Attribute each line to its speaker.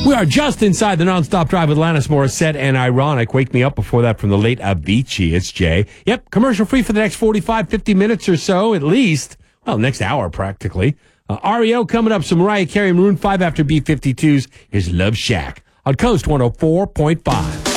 Speaker 1: We are just inside the Nonstop Drive with Alanis Morissette and Ironic. Wake me up before that from the late Avicii. It's Jay. Yep, commercial free for the next 45, 50 minutes or so, at least. Well, next hour, practically. REO coming up, some Mariah Carey, Maroon 5 after B-52s. Here's Love Shack on Coast 104.5.